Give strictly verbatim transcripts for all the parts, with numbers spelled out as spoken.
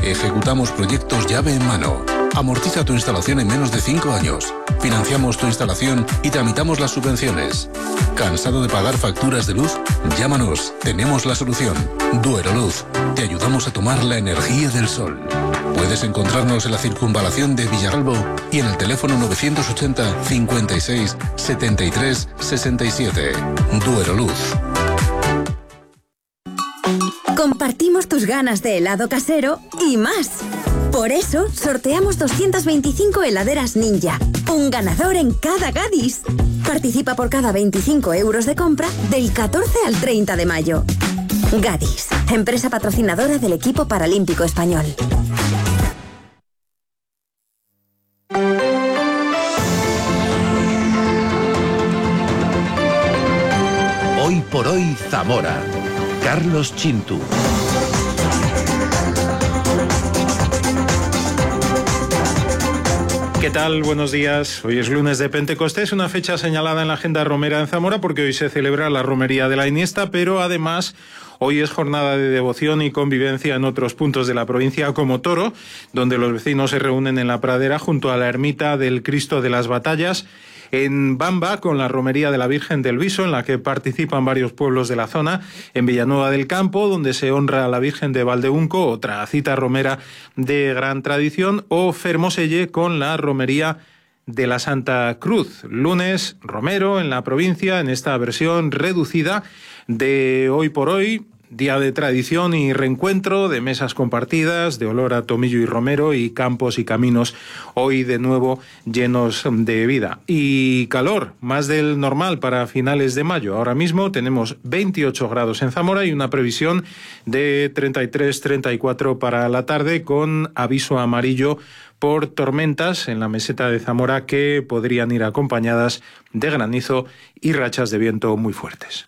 Ejecutamos proyectos llave en mano. Amortiza tu instalación en menos de cinco años. Financiamos tu instalación y tramitamos las subvenciones. ¿Cansado de pagar facturas de luz? Llámanos, tenemos la solución. Dueroluz, te ayudamos a tomar la energía del sol. Puedes encontrarnos en la circunvalación de Villaralbo y en el teléfono novecientos ochenta, cincuenta y seis, setenta y tres, sesenta y siete. Dueroluz. Compartimos tus ganas de helado casero y más. Por eso, sorteamos doscientas veinticinco heladeras Ninja. Un ganador en cada Gadis. Participa por cada veinticinco euros de compra del catorce al treinta de mayo. Gadis, empresa patrocinadora del equipo paralímpico español. Hoy por hoy Zamora. Carlos Chintu. ¿Qué tal? Buenos días. Hoy es lunes de Pentecostés, una fecha señalada en la agenda romera en Zamora porque hoy se celebra la romería de la Iniesta, pero además hoy es jornada de devoción y convivencia en otros puntos de la provincia como Toro, donde los vecinos se reúnen en la pradera junto a la ermita del Cristo de las Batallas. En Bamba, con la romería de la Virgen del Viso, en la que participan varios pueblos de la zona. En Villanueva del Campo, donde se honra a la Virgen de Valdeunco, otra cita romera de gran tradición. O Fermoselle, con la romería de la Santa Cruz. Lunes romero en la provincia, en esta versión reducida de Hoy por Hoy. Día de tradición y reencuentro, de mesas compartidas, de olor a tomillo y romero y campos y caminos hoy de nuevo llenos de vida. Y calor, más del normal para finales de mayo. Ahora mismo tenemos veintiocho grados en Zamora y una previsión de treinta y tres, treinta y cuatro para la tarde, con aviso amarillo por tormentas en la meseta de Zamora que podrían ir acompañadas de granizo y rachas de viento muy fuertes.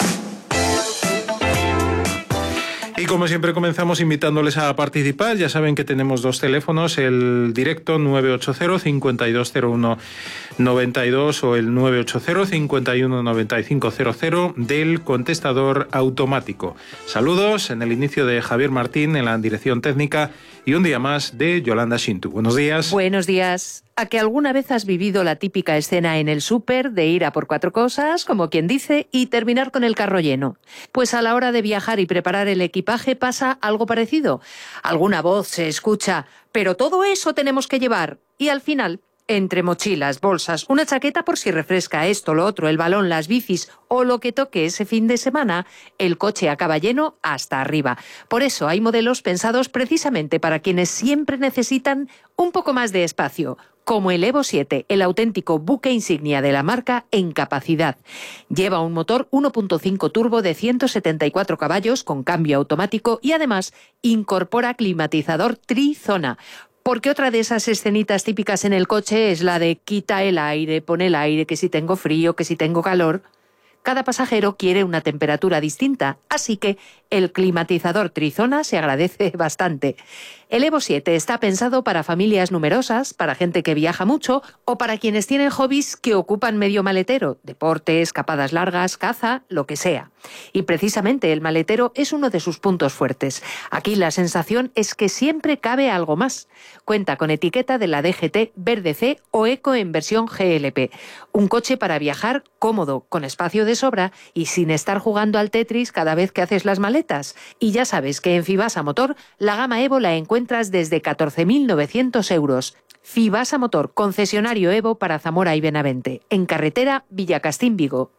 Y como siempre comenzamos invitándoles a participar. Ya saben que tenemos dos teléfonos, el directo nueve ocho cero, cinco dos cero uno, nueve dos o el nueve ocho cero, cinco uno, nueve cinco cero cero del contestador automático. Saludos en el inicio de Javier Martín en la dirección técnica y un día más de Yolanda Chintu. Buenos días. Buenos días. ¿A que alguna vez has vivido la típica escena en el súper de ir a por cuatro cosas, como quien dice, y terminar con el carro lleno? Pues a la hora de viajar y preparar el equipaje pasa algo parecido. Alguna voz se escucha, pero todo eso tenemos que llevar. Y al final, entre mochilas, bolsas, una chaqueta por si refresca esto, lo otro, el balón, las bicis o lo que toque ese fin de semana, el coche acaba lleno hasta arriba. Por eso hay modelos pensados precisamente para quienes siempre necesitan un poco más de espacio, como el Evo siete, el auténtico buque insignia de la marca en capacidad. Lleva un motor uno punto cinco turbo de ciento setenta y cuatro caballos con cambio automático y además incorpora climatizador trizona. Porque otra de esas escenitas típicas en el coche es la de quita el aire, pon el aire, que si tengo frío, que si tengo calor. Cada pasajero quiere una temperatura distinta, así que el climatizador trizona se agradece bastante. El Evo siete está pensado para familias numerosas, para gente que viaja mucho o para quienes tienen hobbies que ocupan medio maletero, deporte, escapadas largas, caza, lo que sea. Y precisamente el maletero es uno de sus puntos fuertes. Aquí la sensación es que siempre cabe algo más. Cuenta con etiqueta de la D G T Verde C o Eco en versión G L P. Un coche para viajar cómodo, con espacio de sobra y sin estar jugando al Tetris cada vez que haces las maletas. Y ya sabes que en Fibasa Motor la gama Evo la encuentras desde catorce mil novecientos euros. Fibasa Motor, concesionario Evo para Zamora y Benavente. En carretera Villacastín, Vigo.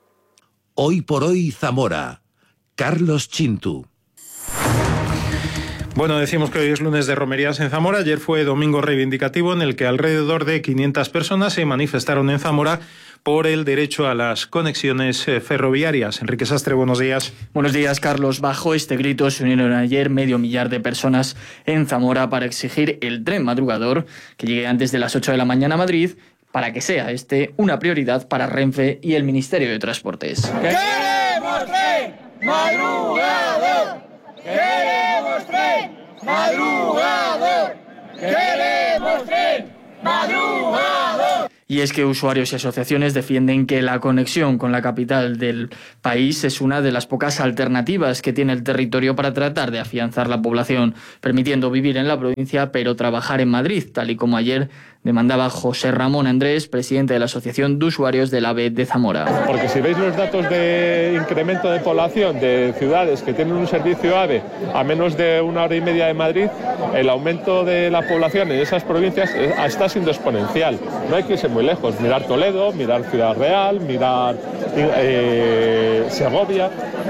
Hoy por hoy Zamora. Carlos Chintu. Bueno, decimos que hoy es lunes de romerías en Zamora. Ayer fue domingo reivindicativo en el que alrededor de quinientas personas se manifestaron en Zamora por el derecho a las conexiones ferroviarias. Enrique Sastre, buenos días. Buenos días, Carlos. Bajo este grito se unieron ayer medio millar de personas en Zamora para exigir el tren madrugador que llegue antes de las ocho de la mañana a Madrid, para que sea este una prioridad para Renfe y el Ministerio de Transportes. ¡Queremos tren madrugador! ¡Queremos tren madrugador! ¡Queremos tren madrugador! Y es que usuarios y asociaciones defienden que la conexión con la capital del país es una de las pocas alternativas que tiene el territorio para tratar de afianzar la población, permitiendo vivir en la provincia pero trabajar en Madrid, tal y como ayer demandaba José Ramón Andrés, presidente de la Asociación de Usuarios del AVE de Zamora. Porque si veis los datos de incremento de población de ciudades que tienen un servicio AVE a menos de una hora y media de Madrid, el aumento de la población en esas provincias está siendo exponencial. No hay que irse muy lejos, mirar Toledo, mirar Ciudad Real, mirar eh, Segovia.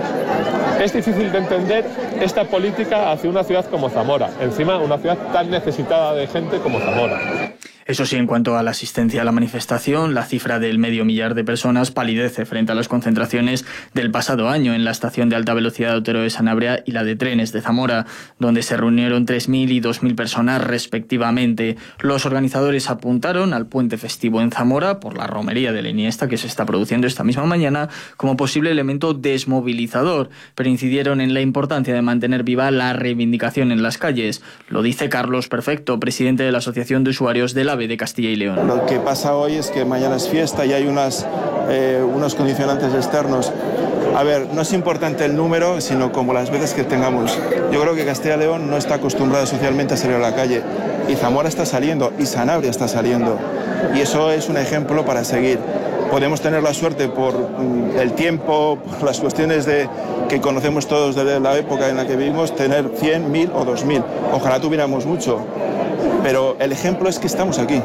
Es difícil de entender esta política hacia una ciudad como Zamora, encima una ciudad tan necesitada de gente como Zamora. Eso sí, en cuanto a la asistencia a la manifestación, la cifra del medio millar de personas palidece frente a las concentraciones del pasado año en la estación de alta velocidad de Otero de Sanabria y la de trenes de Zamora, donde se reunieron tres mil y dos mil personas respectivamente. Los organizadores apuntaron al puente festivo en Zamora por la romería de la Iniesta que se está produciendo esta misma mañana como posible elemento desmovilizador, pero incidieron en la importancia de mantener viva la reivindicación en las calles. Lo dice Carlos Perfecto, presidente de la Asociación de Usuarios de la AVE de Castilla y León. Lo que pasa hoy es que mañana es fiesta y hay unas, eh, unos condicionantes externos. A ver, no es importante el número, sino como las veces que tengamos. Yo creo que Castilla y León no está acostumbrada socialmente a salir a la calle. Y Zamora está saliendo, y Sanabria está saliendo. Y eso es un ejemplo para seguir. Podemos tener la suerte por el tiempo, por las cuestiones de, que conocemos todos de la época en la que vivimos, tener cien, mil o dos mil. Ojalá tuviéramos mucho. Pero el ejemplo es que estamos aquí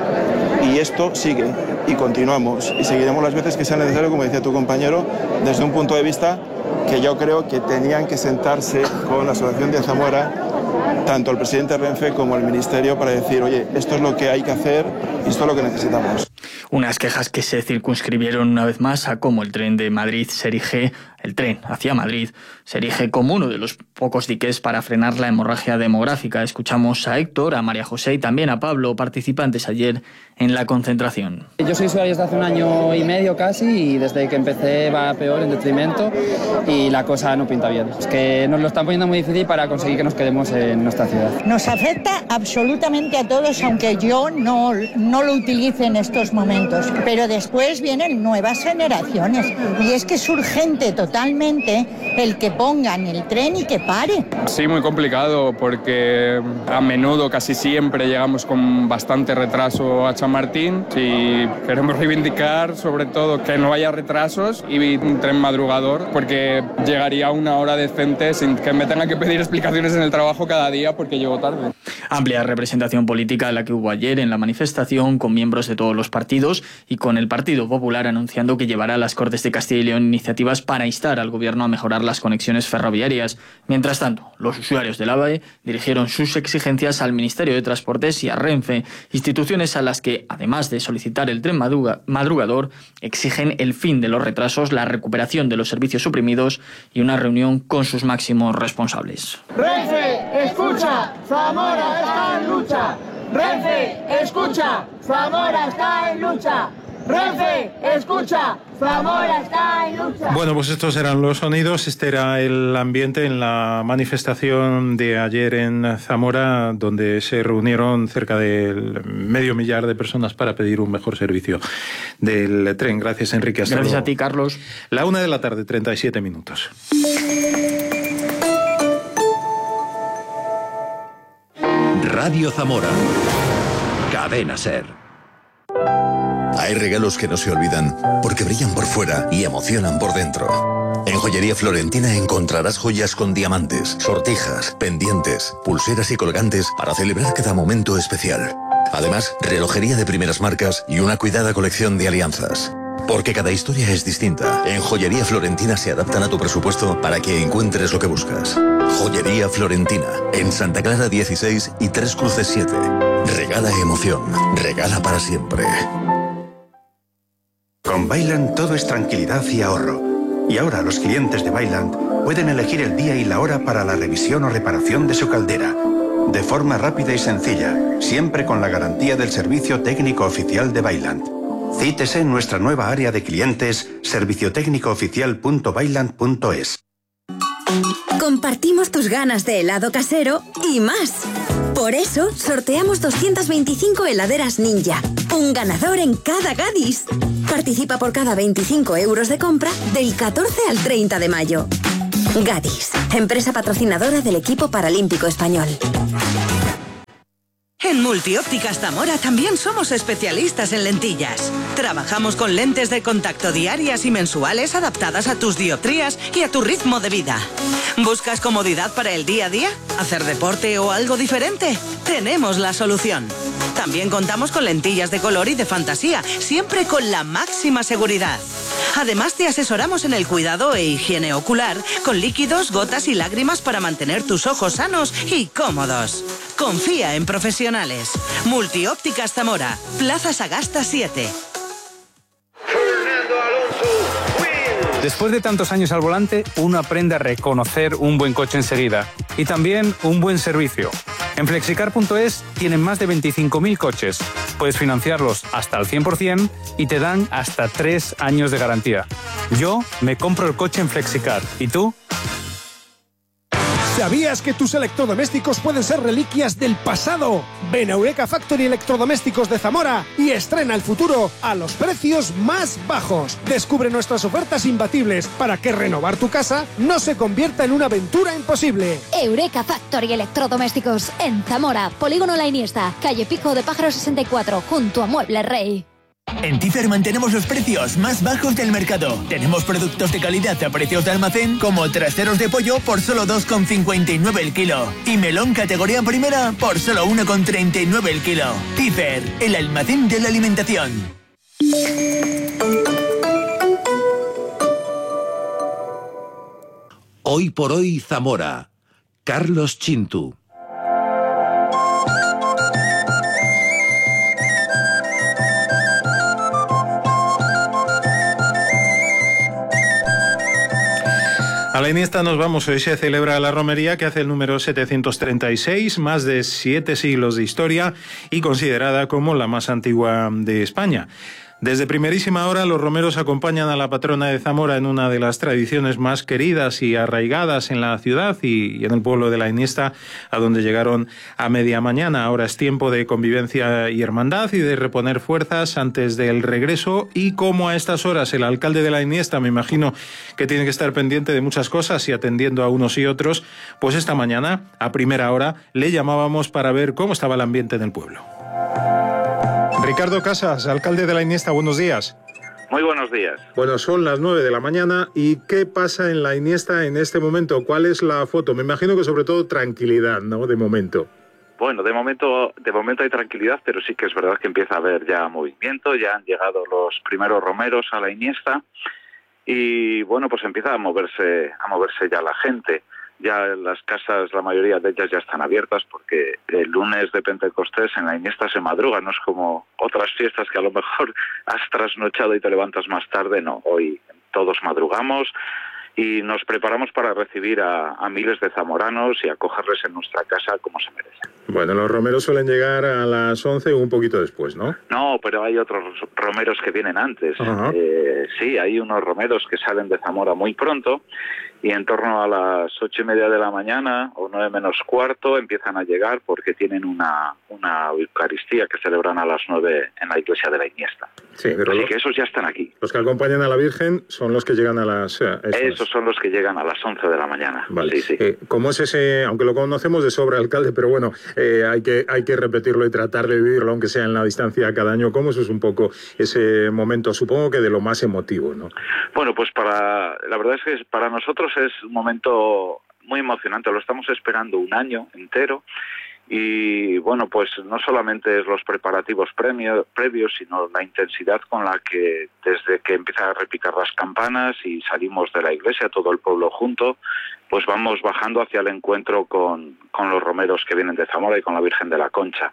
y esto sigue y continuamos y seguiremos las veces que sea necesario, como decía tu compañero, desde un punto de vista que yo creo que tenían que sentarse con la Asociación de Zamora, tanto el presidente Renfe como el Ministerio, para decir, oye, esto es lo que hay que hacer y esto es lo que necesitamos. Unas quejas que se circunscribieron una vez más a cómo el tren de Madrid se erige, el tren hacia Madrid, se erige como uno de los pocos diques para frenar la hemorragia demográfica. Escuchamos a Héctor, a María José y también a Pablo, participantes ayer en la concentración. Yo soy usuario desde hace un año y medio casi y desde que empecé va peor en detrimento y la cosa no pinta bien. Es que nos lo están poniendo muy difícil para conseguir que nos quedemos en nuestra ciudad. Nos afecta absolutamente a todos, aunque yo no, no lo utilice en estos momentos. Pero después vienen nuevas generaciones y es que es urgente totalmente el que pongan el tren y que pare. Sí, muy complicado porque a menudo, casi siempre, llegamos con bastante retraso a San Martín. Si queremos reivindicar, sobre todo, que no haya retrasos y un tren madrugador, porque llegaría a una hora decente sin que me tenga que pedir explicaciones en el trabajo cada día porque llego tarde. Amplia representación política la que hubo ayer en la manifestación, con miembros de todos los partidos y con el Partido Popular anunciando que llevará a las Cortes de Castilla y León iniciativas para instar al Gobierno a mejorar las conexiones ferroviarias. Mientras tanto, los usuarios del AVE dirigieron sus exigencias al Ministerio de Transportes y a Renfe, instituciones a las que, además de solicitar el tren madrugador, exigen el fin de los retrasos, la recuperación de los servicios suprimidos y una reunión con sus máximos responsables. Renfe, escucha, Zamora está en lucha. Renfe, escucha, Zamora está en lucha. Renfe, escucha, Zamora está en lucha. Bueno, pues estos eran los sonidos, este era el ambiente en la manifestación de ayer en Zamora, donde se reunieron cerca del medio millar de personas para pedir un mejor servicio del tren. Gracias, Enrique. Hasta Gracias luego. a ti, Carlos. La una de la tarde, treinta y siete minutos. Radio Zamora. Cadena Ser. Hay regalos que no se olvidan porque brillan por fuera y emocionan por dentro. En Joyería Florentina encontrarás joyas con diamantes, sortijas, pendientes, pulseras y colgantes para celebrar cada momento especial. Además, relojería de primeras marcas y una cuidada colección de alianzas. Porque cada historia es distinta. En Joyería Florentina se adaptan a tu presupuesto para que encuentres lo que buscas. Joyería Florentina, en Santa Clara dieciséis y Tres Cruces siete. Regala emoción, regala para siempre. Con Vaillant todo es tranquilidad y ahorro. Y ahora los clientes de Vaillant pueden elegir el día y la hora para la revisión o reparación de su caldera. De forma rápida y sencilla, siempre con la garantía del servicio técnico oficial de Vaillant. Cítese en nuestra nueva área de clientes, servicio técnico oficial punto vaillant punto es. Compartimos tus ganas de helado casero y más. Por eso, sorteamos doscientas veinticinco heladeras Ninja. Un ganador en cada Gadis. Participa por cada veinticinco euros de compra del catorce al treinta de mayo. Gadis, empresa patrocinadora del equipo paralímpico español. En Multiópticas Zamora también somos especialistas en lentillas. Trabajamos con lentes de contacto diarias y mensuales adaptadas a tus dioptrías y a tu ritmo de vida. ¿Buscas comodidad para el día a día? ¿Hacer deporte o algo diferente? Tenemos la solución. También contamos con lentillas de color y de fantasía, siempre con la máxima seguridad. Además, te asesoramos en el cuidado e higiene ocular con líquidos, gotas y lágrimas para mantener tus ojos sanos y cómodos. Confía en profesionales. Multiópticas Zamora, Plaza Sagasta siete. Después de tantos años al volante, uno aprende a reconocer un buen coche enseguida y también un buen servicio. En flexicar punto es tienen más de veinticinco mil coches. Puedes financiarlos hasta el cien por ciento y te dan hasta tres años de garantía. Yo me compro el coche en Flexicar. ¿Y tú? ¿Sabías que tus electrodomésticos pueden ser reliquias del pasado? Ven a Eureka Factory Electrodomésticos de Zamora y estrena el futuro a los precios más bajos. Descubre nuestras ofertas imbatibles para que renovar tu casa no se convierta en una aventura imposible. Eureka Factory Electrodomésticos en Zamora, Polígono La Iniesta, calle Pico de Pájaro sesenta y cuatro, junto a Mueble Rey. En Tifer mantenemos los precios más bajos del mercado. Tenemos productos de calidad a precios de almacén como traseros de pollo por solo dos con cincuenta y nueve el kilo y melón categoría primera por solo uno con treinta y nueve el kilo. Tifer, el almacén de la alimentación. Hoy por hoy Zamora. Carlos Chintu. A la Iniesta nos vamos. Hoy se celebra la romería que hace el número setecientos treinta y seis, más de siete siglos de historia y considerada como la más antigua de España. Desde primerísima hora los romeros acompañan a la patrona de Zamora en una de las tradiciones más queridas y arraigadas en la ciudad y en el pueblo de la Iniesta, a donde llegaron a media mañana. Ahora es tiempo de convivencia y hermandad y de reponer fuerzas antes del regreso, y como a estas horas el alcalde de la Iniesta me imagino que tiene que estar pendiente de muchas cosas y atendiendo a unos y otros, pues esta mañana a primera hora le llamábamos para ver cómo estaba el ambiente en el pueblo. Ricardo Casas, alcalde de la Iniesta, buenos días. Muy buenos días. Bueno, son las nueve de la mañana. ¿Y qué pasa en la Iniesta en este momento? ¿Cuál es la foto? Me imagino que sobre todo tranquilidad, ¿no? De momento. Bueno, de momento, de momento hay tranquilidad, pero sí que es verdad que empieza a haber ya movimiento. Ya han llegado los primeros romeros a la Iniesta y bueno, pues empieza a moverse, a moverse ya la gente. Ya las casas, la mayoría de ellas ya están abiertas porque el lunes de Pentecostés en la Iniesta se madruga, no es como otras fiestas que a lo mejor has trasnochado y te levantas más tarde, no, hoy todos madrugamos y nos preparamos para recibir a, a miles de zamoranos y acogerles en nuestra casa como se merece. Bueno, los romeros suelen llegar a las once o un poquito después, ¿no? No, pero hay otros romeros que vienen antes. Eh, sí, hay unos romeros que salen de Zamora muy pronto y en torno a las ocho y media de la mañana o nueve menos cuarto empiezan a llegar porque tienen una, una Eucaristía que celebran a las nueve en la iglesia de la Iniesta. Sí, pero Así los, que esos ya están aquí. Los que acompañan a la Virgen son los que llegan a las... Eh, esos son los que llegan a las once de la mañana. Vale. Sí, sí. Eh, ¿Cómo es ese, aunque lo conocemos de sobra, alcalde, pero bueno, eh, hay que hay que repetirlo y tratar de vivirlo, aunque sea en la distancia cada año? ¿Cómo es un poco ese momento, supongo que de lo más emotivo, ¿no? Bueno, pues para la verdad es que para nosotros es un momento muy emocionante. Lo estamos esperando un año entero. Y bueno, pues no solamente es los preparativos premio, previos, sino la intensidad con la que desde que empiezan a repicar las campanas y salimos de la iglesia, todo el pueblo junto, pues vamos bajando hacia el encuentro con, con los romeros que vienen de Zamora y con la Virgen de la Concha.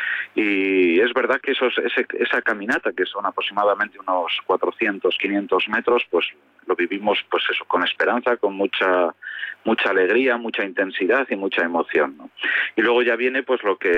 Y es verdad que esos, ese, esa caminata, que son aproximadamente unos cuatrocientos, quinientos metros, pues lo vivimos pues eso, con esperanza, con mucha mucha alegría, mucha intensidad y mucha emoción, ¿no? Y luego ya viene pues lo que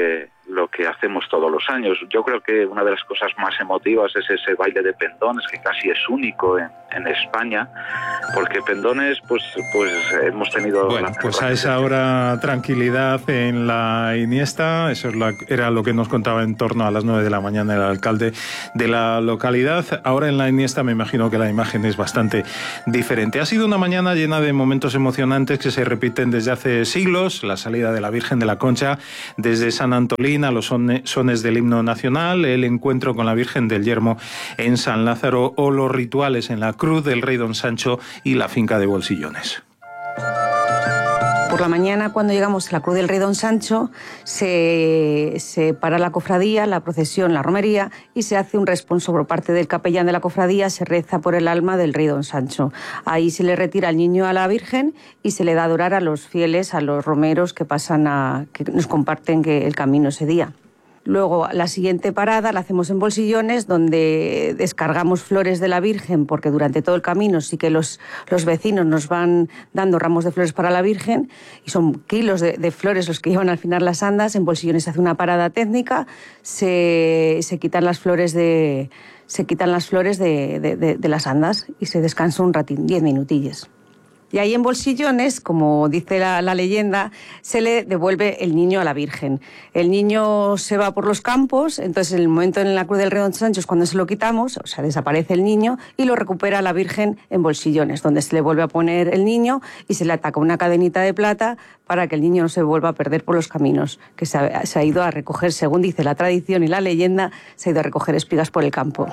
lo que hacemos todos los años. Yo creo que una de las cosas más emotivas es ese baile de pendones, que casi es único en, en España, porque pendones, pues, pues hemos tenido... Bueno, pues a esa hora tranquilidad en la Iniesta, eso es la, era lo que nos contaba en torno a las nueve de la mañana el alcalde de la localidad. Ahora en la Iniesta me imagino que la imagen es bastante diferente. Ha sido una mañana llena de momentos emocionantes que se repiten desde hace siglos, la salida de la Virgen de la Concha desde San Antolín a los sones del himno nacional, el encuentro con la Virgen del Yermo en San Lázaro o los rituales en la Cruz del Rey Don Sancho y la finca de Bolsillones. Por la mañana, cuando llegamos a la Cruz del Rey Don Sancho, se, se para la cofradía, la procesión, la romería, y se hace un responso por parte del capellán de la cofradía, se reza por el alma del Rey Don Sancho. Ahí se le retira al niño a la Virgen y se le da a adorar a los fieles, a los romeros que pasan a, que nos comparten que el camino ese día. Luego, la siguiente parada la hacemos en Bolsillones, donde descargamos flores de la Virgen, porque durante todo el camino sí que los, los vecinos nos van dando ramos de flores para la Virgen, y son kilos de, de flores los que llevan al final las andas. En Bolsillones se hace una parada técnica, se, se quitan las flores de, se quitan las flores de, de, de, de las andas y se descansa un ratín, diez minutillos. Y ahí en Bolsillones, como dice la, la leyenda, se le devuelve el niño a la Virgen. El niño se va por los campos, entonces en el momento en la Cruz del Rey Don Sancho es cuando se lo quitamos, o sea, desaparece el niño y lo recupera la Virgen en Bolsillones, donde se le vuelve a poner el niño y se le ataca una cadenita de plata para que el niño no se vuelva a perder por los caminos, que se ha, se ha ido a recoger, según dice la tradición y la leyenda, se ha ido a recoger espigas por el campo.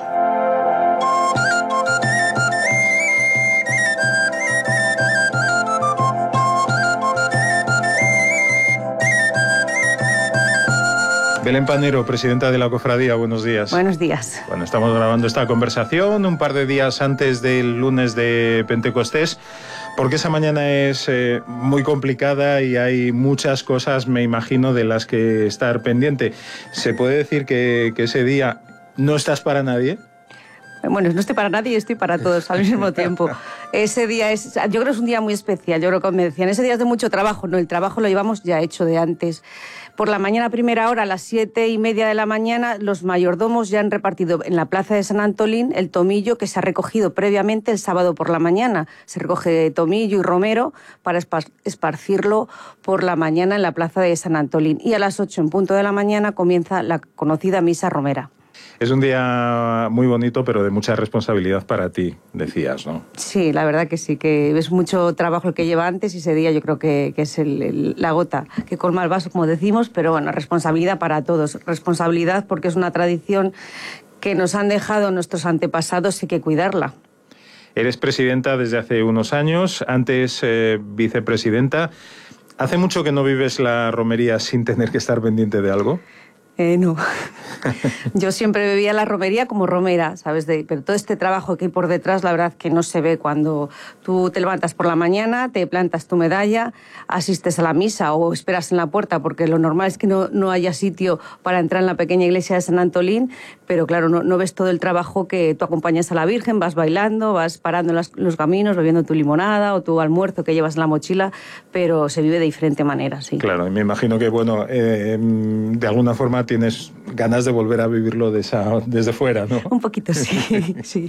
Belén Panero, presidenta de la Cofradía, buenos días. Buenos días. Bueno, estamos grabando esta conversación un par de días antes del lunes de Pentecostés, porque esa mañana es eh, muy complicada y hay muchas cosas, me imagino, de las que estar pendiente. ¿Se puede decir que, que ese día no estás para nadie? Bueno, no estoy para nadie y estoy para todos al mismo tiempo. Ese día es, yo creo que es un día muy especial. Yo creo que me decían, ese día es de mucho trabajo. No, el trabajo lo llevamos ya hecho de antes. Por la mañana, primera hora, a las siete y media de la mañana, los mayordomos ya han repartido en la plaza de San Antolín el tomillo que se ha recogido previamente el sábado por la mañana. Se recoge tomillo y romero para esparcirlo por la mañana en la plaza de San Antolín. Y a las ocho en punto de la mañana comienza la conocida misa romera. Es un día muy bonito, pero de mucha responsabilidad para ti, decías, ¿no? Sí, la verdad que sí, que es mucho trabajo el que lleva antes y ese día yo creo que, que es el, el, la gota que colma el vaso, como decimos, pero bueno, responsabilidad para todos. Responsabilidad porque es una tradición que nos han dejado nuestros antepasados y hay que cuidarla. Eres presidenta desde hace unos años, antes eh, vicepresidenta. ¿Hace mucho que no vives la romería sin tener que estar pendiente de algo? Eh, no. Yo siempre bebía la romería como romera, ¿sabes? De, pero todo este trabajo que hay por detrás, la verdad que no se ve cuando tú te levantas por la mañana, te plantas tu medalla, asistes a la misa o esperas en la puerta, porque lo normal es que no, no haya sitio para entrar en la pequeña iglesia de San Antolín, pero claro, no, no ves todo el trabajo que tú acompañas a la Virgen, vas bailando, vas parando en las, los caminos, bebiendo tu limonada o tu almuerzo que llevas en la mochila, pero se vive de diferente manera, sí. Claro, y me imagino que, bueno, eh, de alguna forma tienes ganas de volver a vivirlo de esa, desde fuera, ¿no? Un poquito, sí, sí.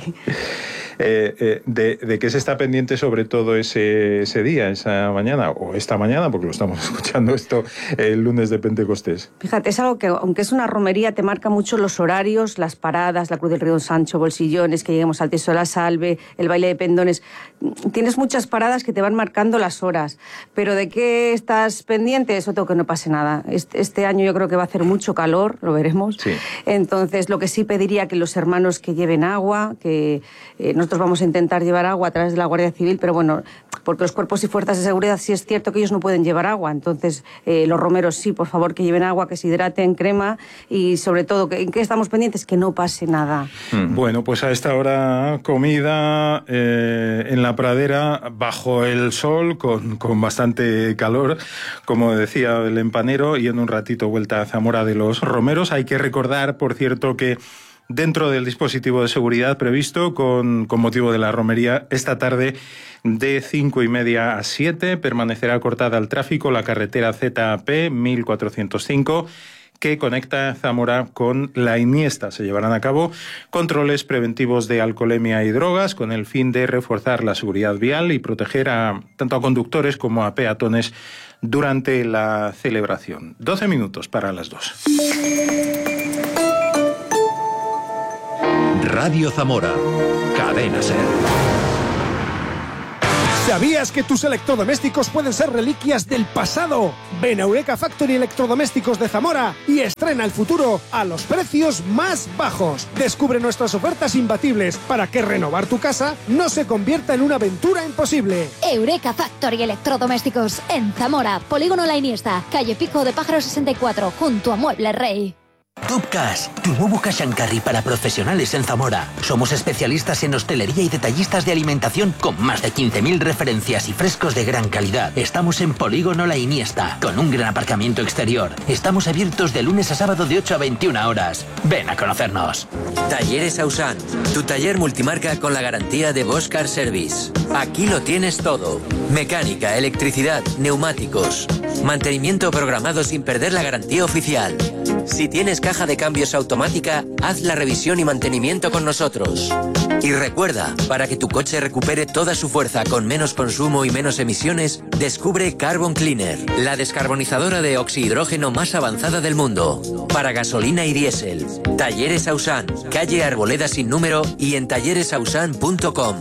Eh, eh, de, ¿De qué se está pendiente sobre todo ese, ese día, esa mañana, o esta mañana, porque lo estamos escuchando esto el lunes de Pentecostés? Fíjate, es algo que, aunque es una romería, te marca mucho los horarios, las paradas, la Cruz del Rey Don Sancho, Bolsillones, que lleguemos al Teso de la Salve, el baile de pendones. Tienes muchas paradas que te van marcando las horas, pero ¿de qué estás pendiente? Eso tengo que no pase nada. Este, este año yo creo que va a hacer mucho calor, lo veremos. Sí. Entonces, lo que sí pediría que los hermanos que lleven agua, que eh, nosotros vamos a intentar llevar agua a través de la Guardia Civil, pero bueno, porque los cuerpos y fuerzas de seguridad sí es cierto que ellos no pueden llevar agua, entonces eh, los romeros sí, por favor, que lleven agua, que se hidraten, crema y sobre todo, ¿en qué estamos pendientes? Que no pase nada. Mm. Bueno, pues a esta hora comida eh, en la pradera, bajo el sol, con, con bastante calor, como decía el empanero, y en un ratito vuelta a Zamora de los Romeros. Hay que recordar, por cierto, que dentro del dispositivo de seguridad previsto con, con motivo de la romería, esta tarde de cinco y media a siete permanecerá cortada al tráfico la carretera Z P mil cuatrocientos cinco, que conecta Zamora con la Iniesta. Se llevarán a cabo controles preventivos de alcoholemia y drogas con el fin de reforzar la seguridad vial y proteger a tanto a conductores como a peatones durante la celebración. doce minutos para las dos. Radio Zamora, Cadena Ser. ¿Sabías que tus electrodomésticos pueden ser reliquias del pasado? Ven a Eureka Factory Electrodomésticos de Zamora y estrena el futuro a los precios más bajos. Descubre nuestras ofertas imbatibles para que renovar tu casa no se convierta en una aventura imposible. Eureka Factory Electrodomésticos en Zamora, Polígono La Iniesta, calle Pico de Pájaro sesenta y cuatro, junto a Mueble Rey. Top Cash, tu nuevo cash and carry para profesionales en Zamora. Somos especialistas en hostelería y detallistas de alimentación con más de quince mil referencias y frescos de gran calidad. Estamos en Polígono La Iniesta, con un gran aparcamiento exterior. Estamos abiertos de lunes a sábado de ocho a veintiuna horas. Ven a conocernos. Talleres Ausan, tu taller multimarca con la garantía de Bosch Car Service. Aquí lo tienes todo. Mecánica, electricidad, neumáticos. Mantenimiento programado sin perder la garantía oficial. Si tienes caja de cambios automática, haz la revisión y mantenimiento con nosotros. Y recuerda, para que tu coche recupere toda su fuerza con menos consumo y menos emisiones, descubre Carbon Cleaner, la descarbonizadora de oxihidrógeno más avanzada del mundo. Para gasolina y diésel. Talleres Ausan, calle Arboleda sin número y en talleres ausan punto com.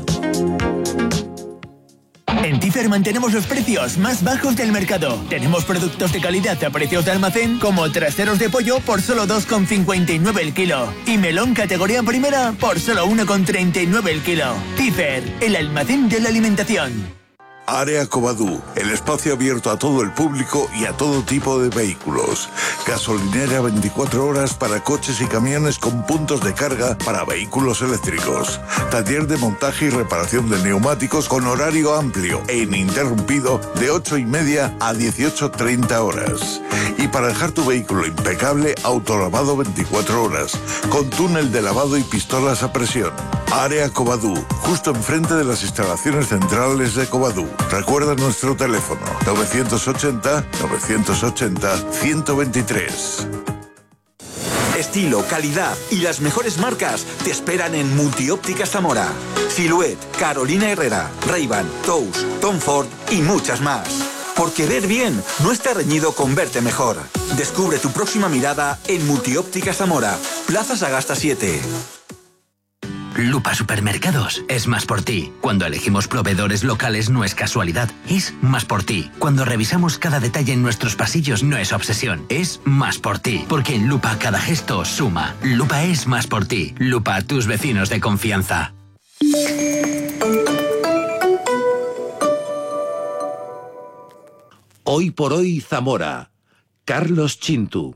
En Tifer mantenemos los precios más bajos del mercado. Tenemos productos de calidad a precios de almacén como traseros de pollo por solo dos con cincuenta y nueve el kilo y melón categoría primera por solo uno con treinta y nueve el kilo. Tifer, el almacén de la alimentación. Área Covadú, el espacio abierto a todo el público y a todo tipo de vehículos. Gasolinera veinticuatro horas para coches y camiones con puntos de carga para vehículos eléctricos. Taller de montaje y reparación de neumáticos con horario amplio e ininterrumpido de ocho y media a dieciocho treinta horas. Y para dejar tu vehículo impecable, autolavado veinticuatro horas, con túnel de lavado y pistolas a presión. Área Covadú, justo enfrente de las instalaciones centrales de Covadú. Recuerda nuestro teléfono novecientos ochenta, novecientos ochenta, ciento veintitrés. Estilo, calidad y las mejores marcas te esperan en Multióptica Zamora. Silhouette, Carolina Herrera, Ray-Ban, Tous, Tom Ford y muchas más. Porque ver bien no está reñido con verte mejor. Descubre tu próxima mirada en Multióptica Zamora, Plaza Sagasta siete. Lupa Supermercados es más por ti. Cuando elegimos proveedores locales no es casualidad, es más por ti. Cuando revisamos cada detalle en nuestros pasillos no es obsesión, es más por ti. Porque en Lupa cada gesto suma. Lupa es más por ti. Lupa, tus vecinos de confianza. Hoy por hoy Zamora. Carlos Chintu.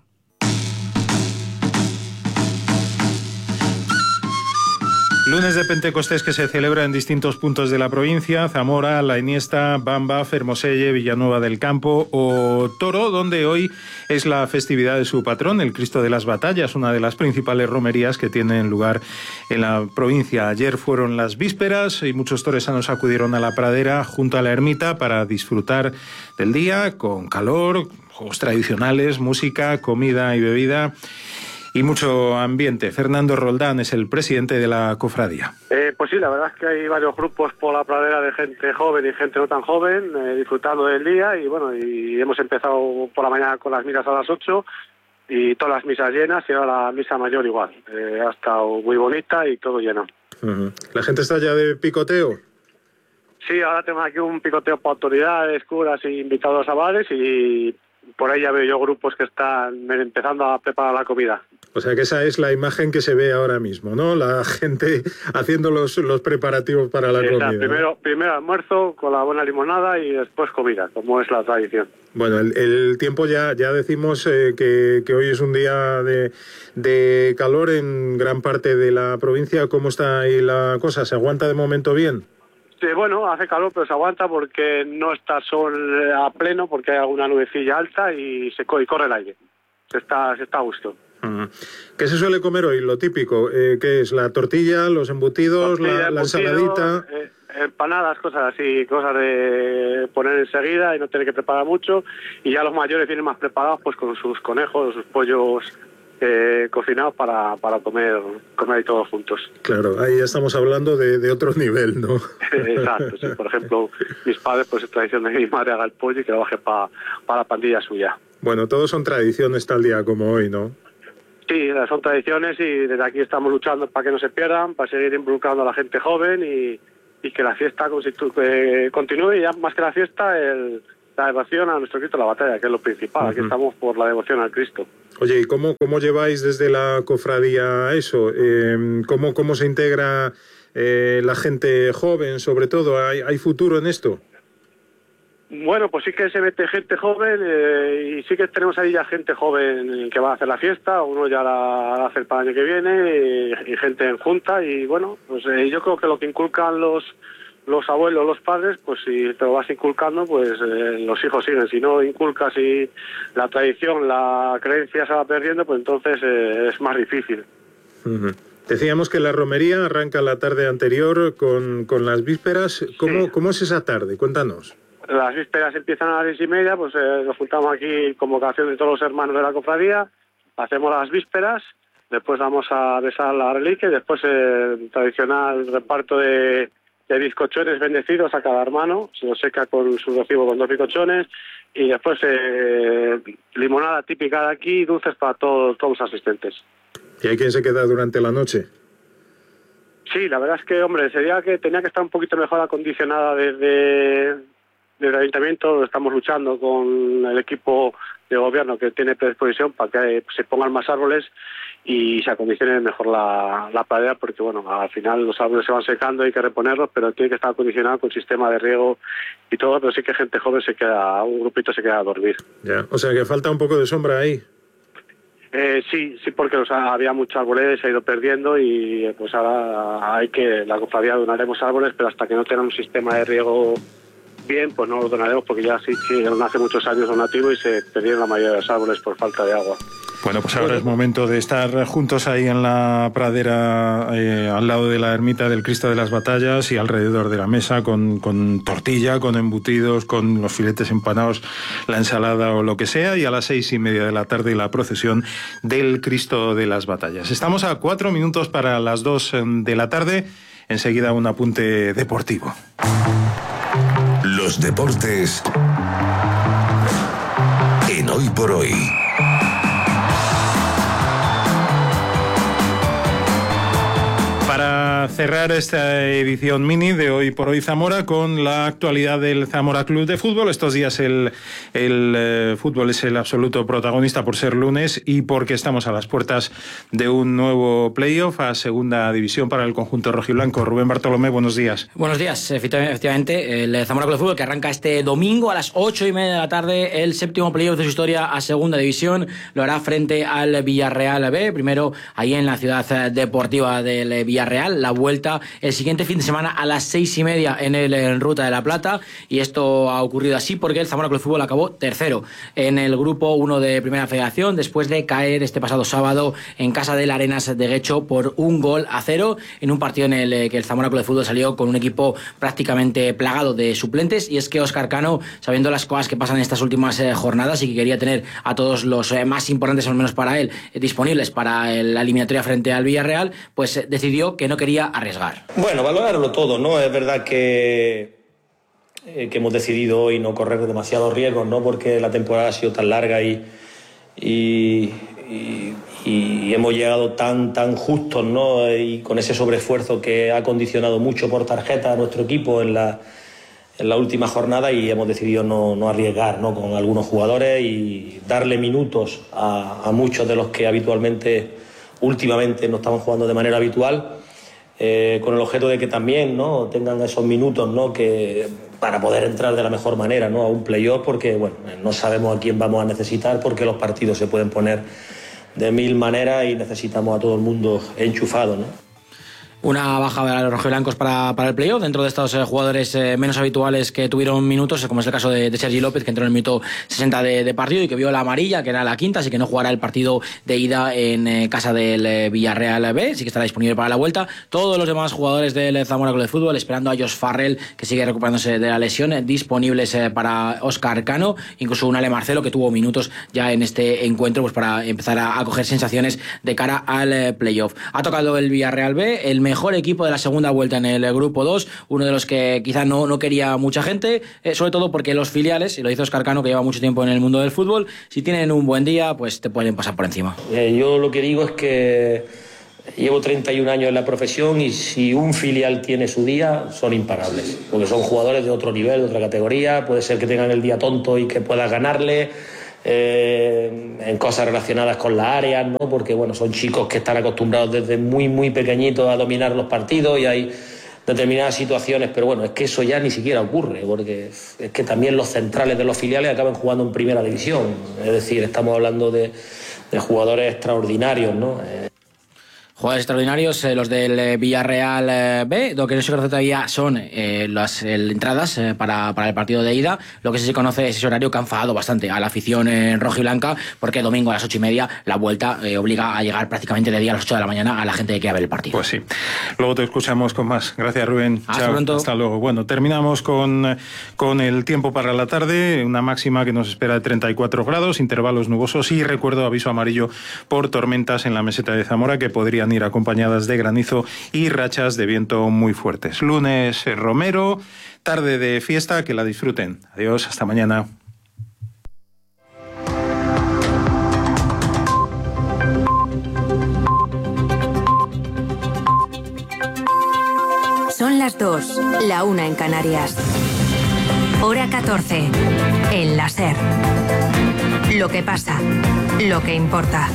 Lunes de Pentecostés que se celebra en distintos puntos de la provincia: Zamora, La Iniesta, Bamba, Fermoselle, Villanueva del Campo o Toro, donde hoy es la festividad de su patrón, el Cristo de las Batallas, una de las principales romerías que tienen lugar en la provincia. Ayer fueron las vísperas y muchos toresanos acudieron a la pradera junto a la ermita para disfrutar del día con calor, juegos tradicionales, música, comida y bebida y mucho ambiente. Fernando Roldán es el presidente de la cofradía. Eh, pues sí, la verdad es que hay varios grupos por la pradera de gente joven y gente no tan joven eh, disfrutando del día, y bueno, y hemos empezado por la mañana con las misas a las ocho y todas las misas llenas, y ahora la misa mayor igual. Eh, ha estado muy bonita y todo lleno. Uh-huh. ¿La gente está ya de picoteo? Sí, ahora tenemos aquí un picoteo para autoridades, curas y invitados a bares, y por ahí ya veo yo grupos que están empezando a preparar la comida. O sea que esa es la imagen que se ve ahora mismo, ¿no? La gente haciendo los, los preparativos para la Exacto. comida. Primero, primero almuerzo con la buena limonada y después comida, como es la tradición. Bueno, el, el tiempo ya, ya decimos eh, que, que hoy es un día de, de calor en gran parte de la provincia. ¿Cómo está ahí la cosa? ¿Se aguanta de momento bien? Sí, bueno, hace calor, pero se aguanta porque no está sol a pleno, porque hay alguna nubecilla alta y se y corre el aire. Se está, se está a gusto. Uh-huh. ¿Qué se suele comer hoy? Lo típico, eh, ¿qué es? ¿La tortilla, los embutidos, tortilla, la, la ensaladita? Eh, empanadas, cosas así, cosas de poner enseguida y no tener que preparar mucho. Y ya los mayores vienen más preparados pues con sus conejos, sus pollos eh, cocinados para, para comer comer ahí todos juntos. Claro, ahí ya estamos hablando de, de otro nivel, ¿no? Exacto, sí. Por ejemplo, mis padres, pues es tradición de mi madre haga el pollo y que lo baje para pa la pandilla suya. Bueno, todos son tradiciones tal día como hoy, ¿no? Sí, son tradiciones y desde aquí estamos luchando para que no se pierdan, para seguir involucrando a la gente joven y, y que la fiesta eh, continúe y ya más que la fiesta, el, la devoción a nuestro Cristo de la batalla, que es lo principal. Uh-huh. Aquí estamos por la devoción al Cristo. Oye, ¿y cómo, cómo lleváis desde la cofradía eso? Eh, ¿cómo, ¿Cómo se integra eh, la gente joven, sobre todo? ¿Hay, hay futuro en esto? Bueno, pues sí que se mete gente joven eh, y sí que tenemos ahí ya gente joven que va a hacer la fiesta, uno ya la, la hace para el año que viene y, y gente en junta y bueno, pues eh, yo creo que lo que inculcan los los abuelos, los padres, pues si te lo vas inculcando, pues eh, los hijos siguen. Si no inculcas y la tradición, la creencia se va perdiendo, pues entonces eh, es más difícil. Uh-huh. Decíamos que la romería arranca la tarde anterior con, con las vísperas. ¿Cómo, sí. ¿Cómo es esa tarde? Cuéntanos. Las vísperas empiezan a las seis y media, pues eh, nos juntamos aquí, convocación de todos los hermanos de la cofradía, hacemos las vísperas, después vamos a besar la reliquia y después el eh, tradicional reparto de, de bizcochones bendecidos a cada hermano, se los seca con su recibo con dos bizcochones y después eh, limonada típica de aquí y dulces para todo, todos los asistentes. ¿Y hay quien se queda durante la noche? Sí, la verdad es que, hombre, sería que tenía que estar un poquito mejor acondicionada desde... Desde el ayuntamiento estamos luchando con el equipo de gobierno que tiene predisposición para que se pongan más árboles y se acondicione mejor la, la pradera, porque bueno, al final los árboles se van secando, hay que reponerlos, pero tiene que estar acondicionado con sistema de riego y todo, pero sí que gente joven se queda, un grupito se queda a dormir. Ya, o sea que falta un poco de sombra ahí. Eh, sí, sí, porque o sea, había muchos árboles, se ha ido perdiendo y pues ahora hay que, la cofradía donaremos árboles, pero hasta que no tenga un sistema de riego bien, pues no lo donaremos porque ya sí, sí, hace muchos años donativo y se perdieron la mayoría de los árboles por falta de agua. Bueno, pues ahora es momento de estar juntos ahí en la pradera, eh, al lado de la ermita del Cristo de las Batallas y alrededor de la mesa con, con tortilla, con embutidos, con los filetes empanados, la ensalada o lo que sea, y a las seis y media de la tarde la procesión del Cristo de las Batallas. Estamos a cuatro minutos para las dos de la tarde. Enseguida un apunte deportivo. Los deportes en Hoy por Hoy. Para cerrar esta edición mini de Hoy por Hoy Zamora con la actualidad del Zamora Club de Fútbol. Estos días el, el eh, fútbol es el absoluto protagonista por ser lunes y porque estamos a las puertas de un nuevo playoff a segunda división para el conjunto rojiblanco. Rubén Bartolomé, buenos días. Buenos días, efectivamente. El Zamora Club de Fútbol que arranca este domingo a las ocho y media de la tarde el séptimo playoff de su historia a segunda división. Lo hará frente al Villarreal B, primero ahí en la ciudad deportiva del Villarreal. La vuelta el siguiente fin de semana a las seis y media en el en Ruta de la Plata, y esto ha ocurrido así porque el Zamora Club de Fútbol acabó tercero en el grupo uno de Primera Federación después de caer este pasado sábado en casa del Arenas de Guecho por un gol a cero en un partido en el que el Zamora Club de Fútbol salió con un equipo prácticamente plagado de suplentes. Y es que Óscar Cano, sabiendo las cosas que pasan en estas últimas eh, jornadas y que quería tener a todos los eh, más importantes, al menos para él, eh, disponibles para el, la eliminatoria frente al Villarreal, pues eh, decidió que no quería arriesgar. Bueno, valorarlo todo, ¿no? Es verdad que, eh, que hemos decidido hoy no correr demasiados riesgos, ¿no? Porque la temporada ha sido tan larga y, y, y, y hemos llegado tan, tan justos, ¿no? Y con ese sobreesfuerzo que ha condicionado mucho por tarjeta a nuestro equipo en la, en la última jornada, y hemos decidido no, no arriesgar, ¿no? Con algunos jugadores y darle minutos a, a muchos de los que habitualmente, últimamente, no estaban jugando de manera habitual. Eh, con el objeto de que también, ¿no? tengan esos minutos, ¿no? que, para poder entrar de la mejor manera, ¿no? a un playoff, porque bueno, no sabemos a quién vamos a necesitar, porque los partidos se pueden poner de mil maneras y necesitamos a todo el mundo enchufado, ¿no? Una baja de los rojiblancos para, para el playoff, dentro de estos eh, jugadores eh, menos habituales que tuvieron minutos, como es el caso de, de Sergi López, que entró en el minuto sesenta de, de partido y que vio la amarilla, que era la quinta, así que no jugará el partido de ida en eh, casa del eh, Villarreal B, sí que estará disponible para la vuelta. Todos los demás jugadores del Zamora Club de Fútbol, esperando a Josh Farrell, que sigue recuperándose de la lesión, eh, disponibles eh, para Óscar Cano, incluso un Ale Marcelo, que tuvo minutos ya en este encuentro, pues para empezar a, a coger sensaciones de cara al eh, playoff. Ha tocado el Villarreal B, el mejor equipo de la segunda vuelta en el grupo dos, uno de los que quizá no, no quería mucha gente, eh, sobre todo porque los filiales, y lo hizo Óscar Cano, que lleva mucho tiempo en el mundo del fútbol, si tienen un buen día, pues te pueden pasar por encima. Eh, yo lo que digo es que llevo treinta y un años en la profesión y si un filial tiene su día, son imparables, porque son jugadores de otro nivel, de otra categoría, puede ser que tengan el día tonto y que puedas ganarle, Eh, en cosas relacionadas con las áreas, ¿no? Porque bueno, son chicos que están acostumbrados desde muy muy pequeñitos a dominar los partidos y hay determinadas situaciones, pero bueno, es que eso ya ni siquiera ocurre, porque es que también los centrales de los filiales acaban jugando en primera división, es decir, estamos hablando de, de jugadores extraordinarios, ¿no? Eh, Jugadores extraordinarios, eh, los del eh, Villarreal eh, B. Lo que no se conoce todavía son eh, las eh, entradas eh, para, para el partido de ida. Lo que sí se conoce es ese horario que ha enfadado bastante a la afición eh, roja y blanca, porque domingo a las ocho y media la vuelta eh, obliga a llegar prácticamente de día a las ocho de la mañana a la gente que quiera ver el partido. Pues sí. Luego te escuchamos con más. Gracias, Rubén. Hasta Chao. pronto. Hasta luego. Bueno, terminamos con, con el tiempo para la tarde. Una máxima que nos espera de treinta y cuatro grados, intervalos nubosos y recuerdo aviso amarillo por tormentas en la meseta de Zamora que podrían ir acompañadas de granizo y rachas de viento muy fuertes. Lunes eh, Romero, tarde de fiesta, que la disfruten. Adiós, hasta mañana. Son las dos, la una en Canarias. Hora catorce, en la SER. Lo que pasa, lo que importa.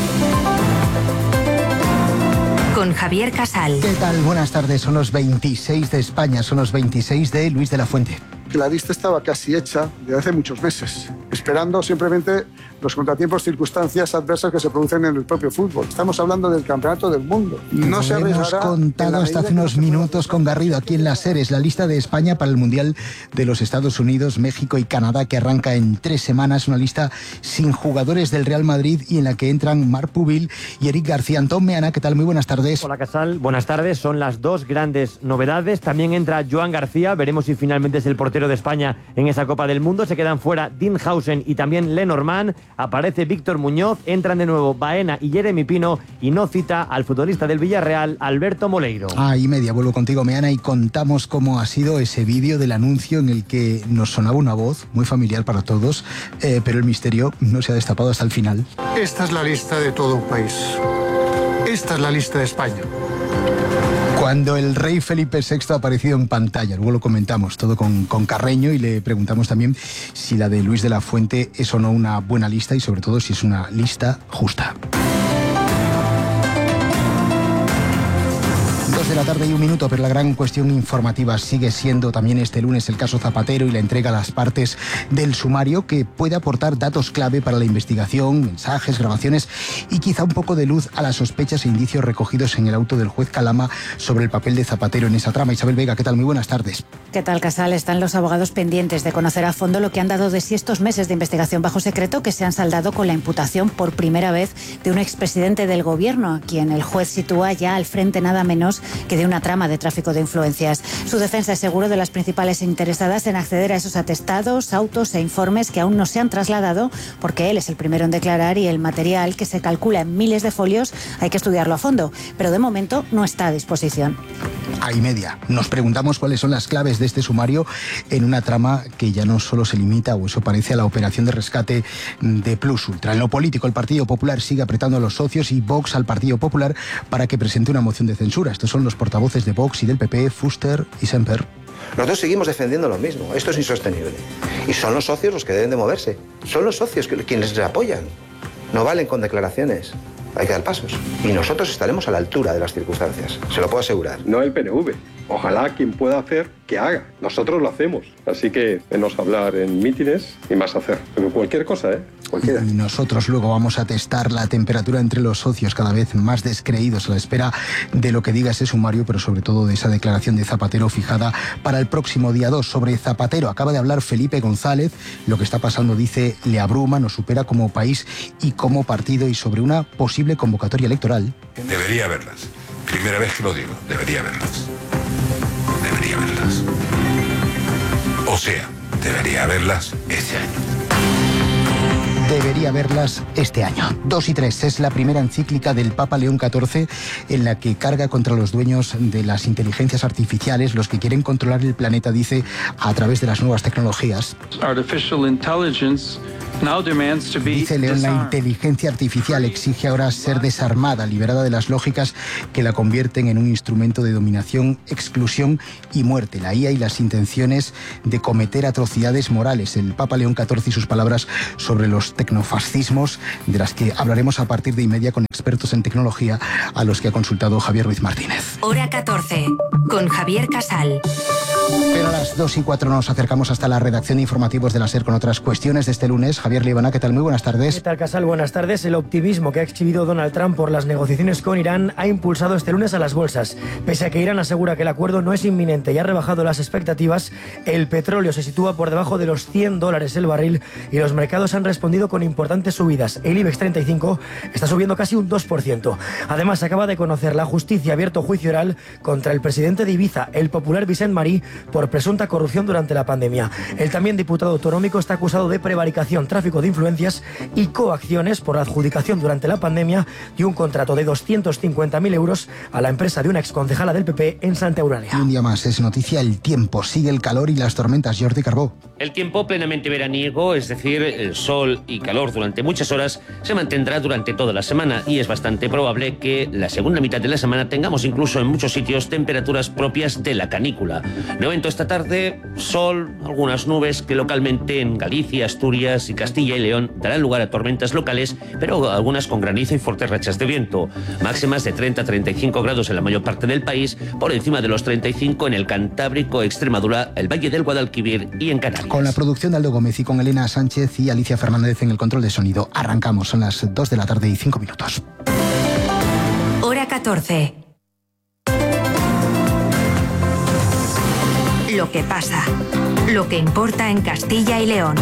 Con Javier Casal. ¿Qué tal? Buenas tardes. Son los veintiséis de España, son los veintiséis de Luis de la Fuente. Que la lista estaba casi hecha desde hace muchos meses, esperando simplemente los contratiempos, circunstancias adversas que se producen en el propio fútbol. Estamos hablando del campeonato del mundo. No se hemos contado hasta hace unos minutos con Garrido aquí en la SER. Es la lista de España para el Mundial de los Estados Unidos, México y Canadá, que arranca en tres semanas. Una lista sin jugadores del Real Madrid y en la que entran Marc Pubil y Eric García. Antón Meana, ¿qué tal? Muy buenas tardes. Hola, Casal. Buenas tardes. Son las dos grandes novedades. También entra Joan García. Veremos si finalmente es el portero de España en esa Copa del Mundo. Se quedan fuera Dean Hausen y también Lenormand. Aparece Víctor Muñoz. Entran de nuevo Baena y Jeremy Pino. Y no cita al futbolista del Villarreal, Alberto Moleiro. Ah, y media. Vuelvo contigo, Meana, y contamos cómo ha sido ese vídeo del anuncio en el que nos sonaba una voz muy familiar para todos, eh, pero el misterio no se ha destapado hasta el final. Esta es la lista de todo un país. Esta es la lista de España. Cuando el rey Felipe sexto ha aparecido en pantalla, luego lo comentamos todo con, con Carreño y le preguntamos también si la de Luis de la Fuente es o no una buena lista y sobre todo si es una lista justa. De la tarde y un minuto, pero la gran cuestión informativa sigue siendo también este lunes el caso Zapatero y la entrega a las partes del sumario que puede aportar datos clave para la investigación, mensajes, grabaciones y quizá un poco de luz a las sospechas e indicios recogidos en el auto del juez Calama sobre el papel de Zapatero en esa trama. Isabel Vega, ¿qué tal? Muy buenas tardes. ¿Qué tal, Casal? Están los abogados pendientes de conocer a fondo lo que han dado de sí estos meses de investigación bajo secreto que se han saldado con la imputación por primera vez de un expresidente del gobierno, a quien el juez sitúa ya al frente nada menos que de una trama de tráfico de influencias. Su defensa es seguro de las principales interesadas en acceder a esos atestados, autos e informes que aún no se han trasladado porque él es el primero en declarar y el material, que se calcula en miles de folios, hay que estudiarlo a fondo, pero de momento no está a disposición. A y media. Nos preguntamos cuáles son las claves de este sumario en una trama que ya no solo se limita, o eso parece, a la operación de rescate de Plus Ultra. En lo político, el Partido Popular sigue apretando a los socios y Vox al Partido Popular para que presente una moción de censura. Estos son los portavoces de Vox y del P P, Fuster y Semper. Nosotros seguimos defendiendo lo mismo. Esto es insostenible. Y son los socios los que deben de moverse. Son los socios que, quienes les apoyan. No valen con declaraciones. Hay que dar pasos. Y nosotros estaremos a la altura de las circunstancias. Se lo puedo asegurar. No el P N V. Ojalá quien pueda hacer, que haga. Nosotros lo hacemos. Así que menos hablar en mítines y más hacer. Pero cualquier cosa, ¿eh? Cualquiera. Y nosotros luego vamos a testar la temperatura entre los socios, cada vez más descreídos a la espera de lo que diga ese sumario, pero sobre todo de esa declaración de Zapatero fijada para el próximo día dos. Sobre Zapatero acaba de hablar Felipe González. Lo que está pasando, dice, le abruma, nos supera como país y como partido, y sobre una posible convocatoria electoral. Debería haberlas. Primera vez que lo digo, debería haberlas. Debería haberlas. O sea, debería haberlas este año. Debería verlas este año. dos y tres es la primera encíclica del Papa León catorce en la que carga contra los dueños de las inteligencias artificiales, los que quieren controlar el planeta, dice, a través de las nuevas tecnologías. Artificial intelligence now demands to be Dice León, la inteligencia artificial exige ahora ser desarmada, liberada de las lógicas que la convierten en un instrumento de dominación, exclusión y muerte. La I A y las intenciones de cometer atrocidades morales. El Papa León catorce y sus palabras sobre los tecnofascismos, de las que hablaremos a partir de y media con expertos en tecnología, a los que ha consultado Javier Ruiz Martínez. Hora catorce, con Javier Casal. Pero a las dos y cuatro nos acercamos hasta la redacción de informativos de la SER con otras cuestiones de este lunes. Javier Líbana, ¿qué tal? Muy buenas tardes. ¿Qué tal, Casal? Buenas tardes. El optimismo que ha exhibido Donald Trump por las negociaciones con Irán ha impulsado este lunes a las bolsas. Pese a que Irán asegura que el acuerdo no es inminente y ha rebajado las expectativas, el petróleo se sitúa por debajo de los cien dólares el barril y los mercados han respondido con importantes subidas. El IBEX treinta y cinco está subiendo casi un dos por ciento. Además, acaba de conocer la justicia abierto juicio oral contra el presidente de Ibiza, el popular Vicent Marí, por presunta corrupción durante la pandemia. El también diputado autonómico está acusado de prevaricación, tráfico de influencias y coacciones por la adjudicación durante la pandemia de un contrato de doscientos cincuenta mil euros a la empresa de una exconcejala del P P en Santa Eulalia. Y un día más es noticia el tiempo. Sigue el calor y las tormentas. Jordi Carbó. El tiempo plenamente veraniego, es decir, el sol y calor durante muchas horas, se mantendrá durante toda la semana y es bastante probable que la segunda mitad de la semana tengamos incluso en muchos sitios temperaturas propias de la canícula. De momento esta tarde, sol, algunas nubes que localmente en Galicia, Asturias y Castilla y León darán lugar a tormentas locales, pero algunas con granizo y fuertes rachas de viento. Máximas de treinta a treinta y cinco grados en la mayor parte del país, por encima de los treinta y cinco en el Cantábrico, Extremadura, el Valle del Guadalquivir y en Canarias. Con la producción de Aldo Gómez y con Elena Sánchez y Alicia Fernández en el control de sonido. Arrancamos, son las dos de la tarde y cinco minutos. Hora catorce. Lo que pasa, lo que importa en Castilla y León.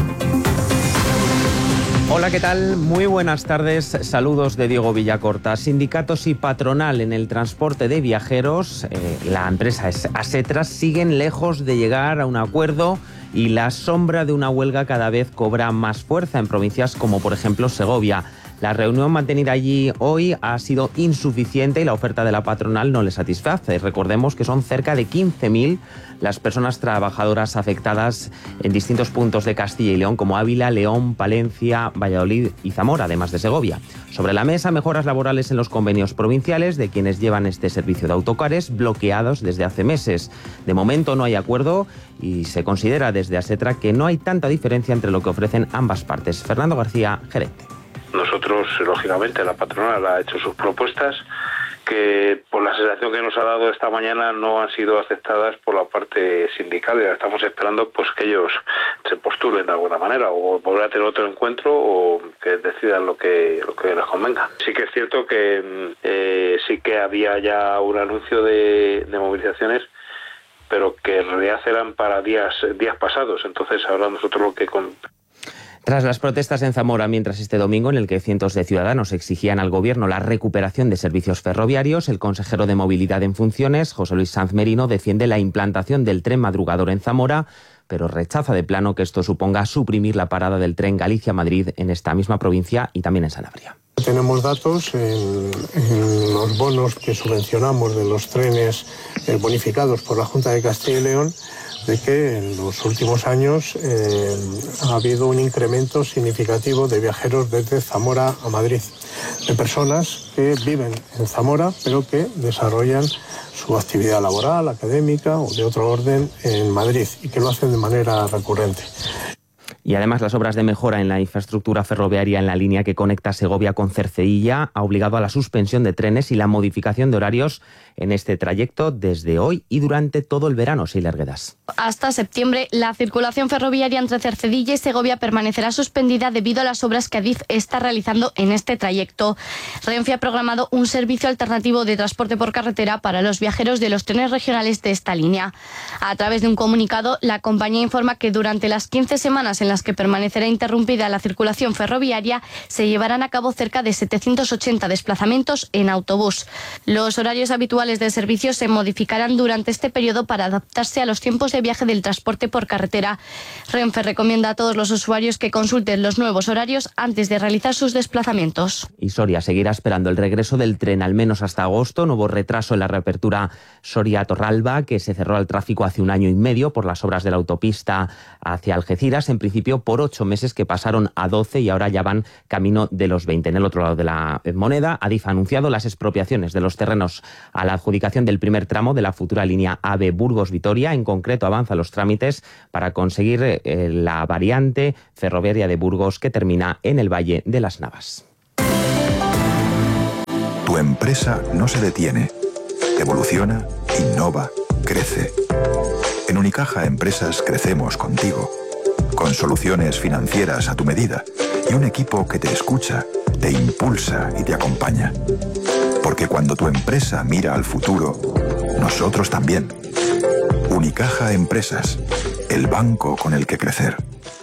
Hola, ¿qué tal? Muy buenas tardes. Saludos de Diego Villacorta. Sindicatos y patronal en el transporte de viajeros, eh, la empresa Asetras, siguen lejos de llegar a un acuerdo y la sombra de una huelga cada vez cobra más fuerza en provincias como, por ejemplo, Segovia. La reunión mantenida allí hoy ha sido insuficiente y la oferta de la patronal no le satisface. Recordemos que son cerca de quince mil las personas trabajadoras afectadas en distintos puntos de Castilla y León, como Ávila, León, Palencia, Valladolid y Zamora, además de Segovia. Sobre la mesa, mejoras laborales en los convenios provinciales de quienes llevan este servicio de autocares, bloqueados desde hace meses. De momento no hay acuerdo y se considera desde Asetra que no hay tanta diferencia entre lo que ofrecen ambas partes. Fernando García, gerente. Nosotros, lógicamente, la patronal ha hecho sus propuestas que, por la sensación que nos ha dado esta mañana, no han sido aceptadas por la parte sindical y estamos esperando pues que ellos se postulen de alguna manera o volver a tener otro encuentro o que decidan lo que lo que les convenga. Sí que es cierto que eh, sí que había ya un anuncio de, de movilizaciones, pero que en realidad eran para días días pasados. Entonces ahora nosotros lo que con Tras las protestas en Zamora, mientras este domingo en el que cientos de ciudadanos exigían al gobierno la recuperación de servicios ferroviarios, el consejero de Movilidad en funciones, José Luis Sanz Merino, defiende la implantación del tren madrugador en Zamora, pero rechaza de plano que esto suponga suprimir la parada del tren Galicia-Madrid en esta misma provincia y también en Sanabria. Tenemos datos en, en los bonos que subvencionamos de los trenes eh, bonificados por la Junta de Castilla y León, de que en los últimos años eh, ha habido un incremento significativo de viajeros desde Zamora a Madrid, de personas que viven en Zamora pero que desarrollan su actividad laboral, académica o de otro orden en Madrid y que lo hacen de manera recurrente. Y además las obras de mejora en la infraestructura ferroviaria en la línea que conecta Segovia con Cercedilla ha obligado a la suspensión de trenes y la modificación de horarios en este trayecto desde hoy y durante todo el verano. Sheila Arguedas. Hasta septiembre, la circulación ferroviaria entre Cercedilla y Segovia permanecerá suspendida debido a las obras que Adif está realizando en este trayecto. Renfe ha programado un servicio alternativo de transporte por carretera para los viajeros de los trenes regionales de esta línea. A través de un comunicado, la compañía informa que durante las quince semanas en las que permanecerá interrumpida la circulación ferroviaria, se llevarán a cabo cerca de setecientos ochenta desplazamientos en autobús. Los horarios habituales del servicio se modificarán durante este periodo para adaptarse a los tiempos de viaje del transporte por carretera. Renfe recomienda a todos los usuarios que consulten los nuevos horarios antes de realizar sus desplazamientos. Y Soria seguirá esperando el regreso del tren al menos hasta agosto. Nuevo retraso en la reapertura Soria-Torralba, que se cerró al tráfico hace un año y medio por las obras de la autopista hacia Algeciras. En principio por ocho meses, que pasaron a doce y ahora ya van camino de los veinte. En el otro lado de la moneda, Adif ha anunciado las expropiaciones de los terrenos a la adjudicación del primer tramo de la futura línea AVE Burgos-Vitoria. En concreto, avanza los trámites para conseguir eh, la variante ferroviaria de Burgos que termina en el Valle de las Navas. Tu empresa no se detiene. Evoluciona, innova, crece. En Unicaja Empresas crecemos contigo, con soluciones financieras a tu medida y un equipo que te escucha, te impulsa y te acompaña. Porque cuando tu empresa mira al futuro, nosotros también. Unicaja Empresas, el banco con el que crecer.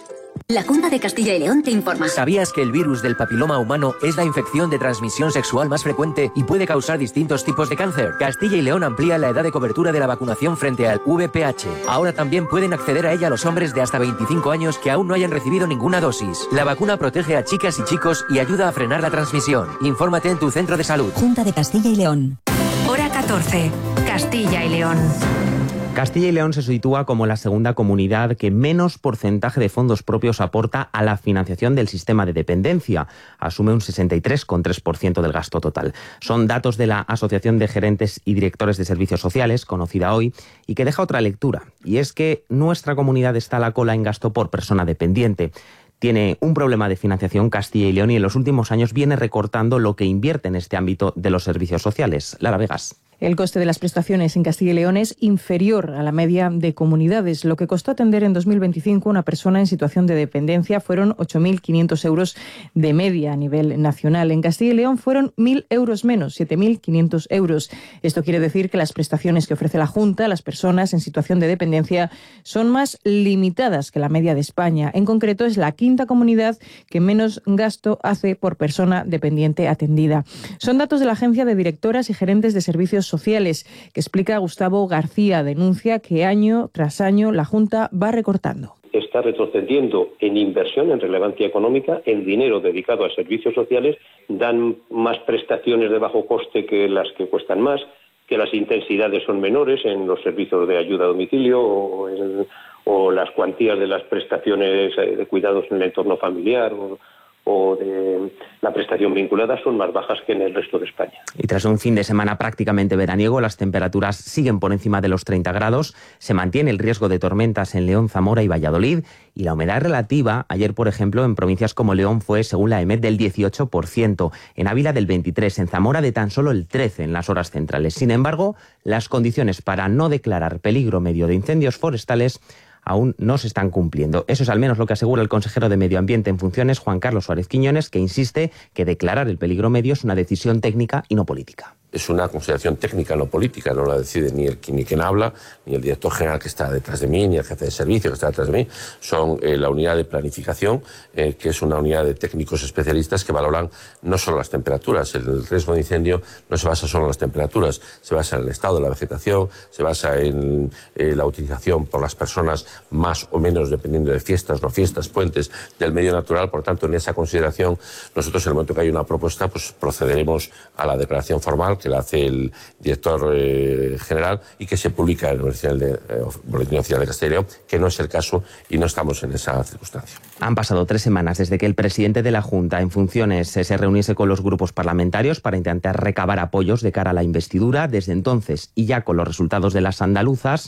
La Junta de Castilla y León te informa. ¿Sabías que el virus del papiloma humano es la infección de transmisión sexual más frecuente y puede causar distintos tipos de cáncer? Castilla y León amplía la edad de cobertura de la vacunación frente al V I H. Ahora también pueden acceder a ella los hombres de hasta veinticinco años que aún no hayan recibido ninguna dosis. La vacuna protege a chicas y chicos y ayuda a frenar la transmisión. Infórmate en tu centro de salud. Junta de Castilla y León. Hora catorce. Castilla y León. Castilla y León se sitúa como la segunda comunidad que menos porcentaje de fondos propios aporta a la financiación del sistema de dependencia. Asume un sesenta y tres coma tres por ciento del gasto total. Son datos de la Asociación de Gerentes y Directores de Servicios Sociales, conocida hoy, y que deja otra lectura. Y es que nuestra comunidad está a la cola en gasto por persona dependiente. Tiene un problema de financiación Castilla y León y en los últimos años viene recortando lo que invierte en este ámbito de los servicios sociales. Lara Vegas. El coste de las prestaciones en Castilla y León es inferior a la media de comunidades. Lo que costó atender en dos mil veinticinco a una persona en situación de dependencia fueron ocho mil quinientos euros de media a nivel nacional. En Castilla y León fueron mil euros menos, siete mil quinientos euros. Esto quiere decir que las prestaciones que ofrece la Junta a las personas en situación de dependencia son más limitadas que la media de España. En concreto, es la quinta comunidad que menos gasto hace por persona dependiente atendida. Son datos de la Agencia de Directoras y Gerentes de Servicios Sociales, que explica Gustavo García. Denuncia que año tras año la Junta va recortando. Está retrocediendo en inversión, en relevancia económica, en dinero dedicado a servicios sociales, dan más prestaciones de bajo coste que las que cuestan más, que las intensidades son menores en los servicios de ayuda a domicilio o, en, o las cuantías de las prestaciones de cuidados en el entorno familiar o, o de la prestación vinculada son más bajas que en el resto de España. Y tras un fin de semana prácticamente veraniego, las temperaturas siguen por encima de los treinta grados, se mantiene el riesgo de tormentas en León, Zamora y Valladolid, y la humedad relativa, ayer por ejemplo en provincias como León fue, según la EMET, del dieciocho por ciento, en Ávila del veintitrés por ciento, en Zamora de tan solo el trece por ciento en las horas centrales. Sin embargo, las condiciones para no declarar peligro medio de incendios forestales aún no se están cumpliendo. Eso es al menos lo que asegura el consejero de Medio Ambiente en funciones, Juan Carlos Suárez Quiñones, que insiste que declarar el peligro medio es una decisión técnica y no política. Es una consideración técnica, no política, no la decide ni el ni quien habla, ni el director general que está detrás de mí, ni el jefe de servicio que está detrás de mí. Son eh, la unidad de planificación, eh, que es una unidad de técnicos especialistas que valoran no solo las temperaturas. El riesgo de incendio no se basa solo en las temperaturas, se basa en el estado de la vegetación, se basa en eh, la utilización por las personas más o menos, dependiendo de fiestas, no fiestas, puentes, del medio natural. Por tanto, en esa consideración, nosotros en el momento que hay una propuesta, pues procederemos a la declaración formal que la hace el director eh, general y que se publica en el Boletín de, eh, Boletín Oficial de Castilla y León, que no es el caso y no estamos en esa circunstancia. Han pasado tres semanas desde que el presidente de la Junta en funciones se reuniese con los grupos parlamentarios para intentar recabar apoyos de cara a la investidura. Desde entonces, y ya con los resultados de las andaluzas,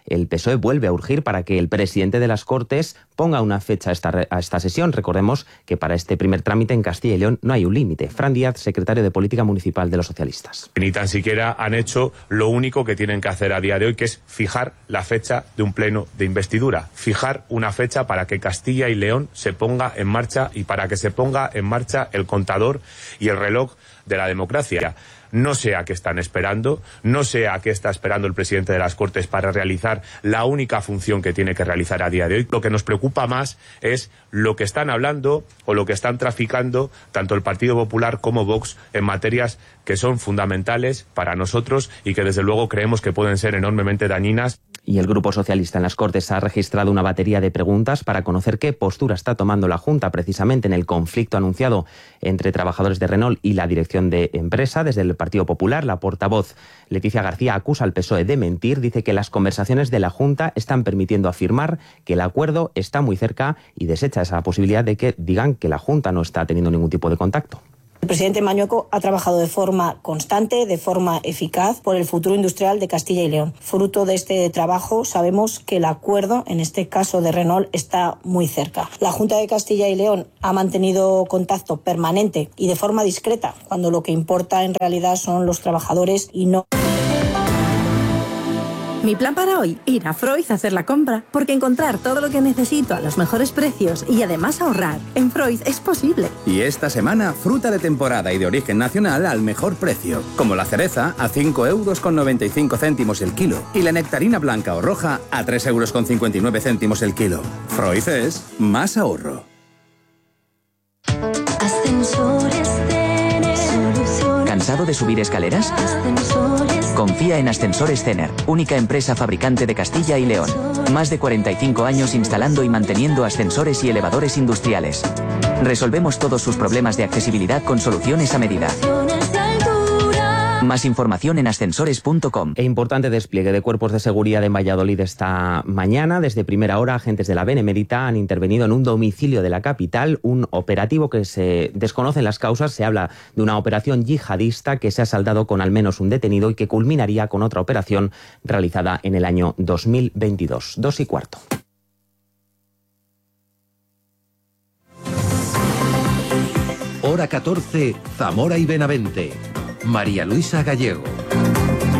el P S O E vuelve a urgir para que el presidente de las Cortes ponga una fecha a esta, a esta sesión. Recordemos que para este primer trámite en Castilla y León no hay un límite. Fran Díaz, secretario de Política Municipal de los Socialistas. Ni tan siquiera han hecho lo único que tienen que hacer a día de hoy, que es fijar la fecha de un pleno de investidura. Fijar una fecha para que Castilla y León se ponga en marcha y para que se ponga en marcha el contador y el reloj de la democracia. No sé a qué están esperando, no sé a qué está esperando el presidente de las Cortes para realizar la única función que tiene que realizar a día de hoy. Lo que nos preocupa más es lo que están hablando o lo que están traficando tanto el Partido Popular como Vox en materias que son fundamentales para nosotros y que desde luego creemos que pueden ser enormemente dañinas. Y el Grupo Socialista en las Cortes ha registrado una batería de preguntas para conocer qué postura está tomando la Junta precisamente en el conflicto anunciado entre trabajadores de Renault y la dirección de empresa. Desde el Partido Popular, la portavoz Leticia García acusa al P S O E de mentir, dice que las conversaciones de la Junta están permitiendo afirmar que el acuerdo está muy cerca y desecha esa posibilidad de que digan que la Junta no está teniendo ningún tipo de contacto. El presidente Mañueco ha trabajado de forma constante, de forma eficaz, por el futuro industrial de Castilla y León. Fruto de este trabajo, sabemos que el acuerdo, en este caso de Renault, está muy cerca. La Junta de Castilla y León ha mantenido contacto permanente y de forma discreta, cuando lo que importa en realidad son los trabajadores y no... Mi plan para hoy, ir a Freud a hacer la compra, porque encontrar todo lo que necesito a los mejores precios y además ahorrar en Freud es posible. Y esta semana, fruta de temporada y de origen nacional al mejor precio, como la cereza a cinco euros con noventa y cinco céntimos el kilo y la nectarina blanca o roja a tres euros con cincuenta y nueve céntimos el kilo. Freud es más ahorro. Ascensores Cener. ¿Cansado de subir escaleras? Ascensores. Confía en Ascensores Cener, única empresa fabricante de Castilla y León. Más de cuarenta y cinco años instalando y manteniendo ascensores y elevadores industriales. Resolvemos todos sus problemas de accesibilidad con soluciones a medida. Más información en ascensores punto com. E importante despliegue de cuerpos de seguridad en Valladolid esta mañana. Desde primera hora, agentes de la Benemérita han intervenido en un domicilio de la capital, un operativo que se desconocen las causas. Se habla de una operación yihadista que se ha saldado con al menos un detenido y que culminaría con otra operación realizada en el año dos mil veintidós. Dos y cuarto. Hora catorce, Zamora y Benavente. María Luisa Gallego.